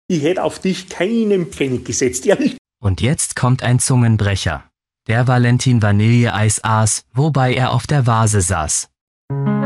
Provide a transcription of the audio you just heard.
Ich hätte auf dich keinen Pfennig gesetzt, ehrlich. Und jetzt kommt ein Zungenbrecher. Der Valentin Vanilleeis aß, wobei er auf der Vase saß.